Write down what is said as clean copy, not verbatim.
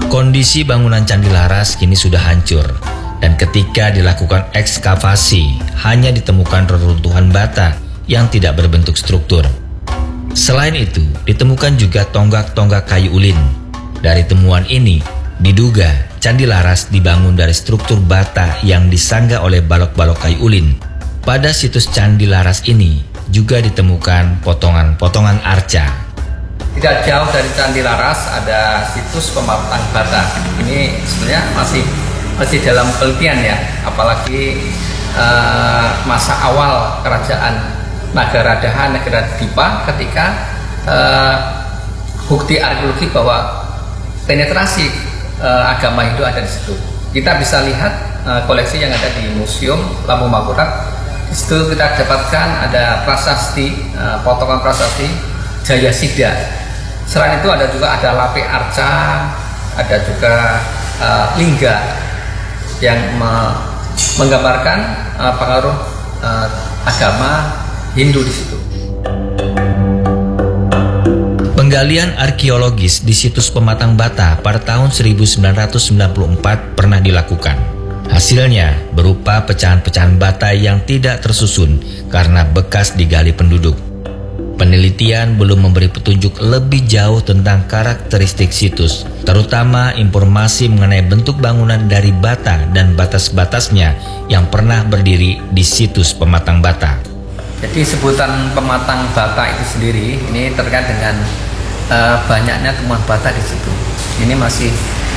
Kondisi bangunan Candi Laras kini sudah hancur, dan ketika dilakukan ekskavasi hanya ditemukan reruntuhan bata yang tidak berbentuk struktur. Selain itu, ditemukan juga tonggak-tonggak kayu ulin. Dari temuan ini, diduga Candi Laras dibangun dari struktur bata yang disanggah oleh balok-balok kayu ulin. Pada situs Candi Laras ini juga ditemukan potongan-potongan arca. Tidak jauh dari Candi Laras ada situs pematangan bata. Ini sebenarnya masih dalam penelitian ya, apalagi masa awal kerajaan Nagara Daha, Negara Dipa, ketika bukti arkeologi bahwa penetrasi agama Hindu ada di situ. Kita bisa lihat koleksi yang ada di Museum Lambung Mangkurat. Di situ kita dapatkan ada prasasti, potongan prasasti Jaya Sida. Selain itu ada lape arca, ada juga lingga yang menggambarkan pengaruh agama Hindu di situ. Penggalian arkeologis di situs pematang bata pada tahun 1994 pernah dilakukan. Hasilnya berupa pecahan-pecahan bata yang tidak tersusun karena bekas digali penduduk. Penelitian belum memberi petunjuk lebih jauh tentang karakteristik situs, terutama informasi mengenai bentuk bangunan dari bata dan batas-batasnya yang pernah berdiri di situs pematang bata. Jadi sebutan pematang bata itu sendiri ini terkait dengan banyaknya temuan bata di situ. Ini masih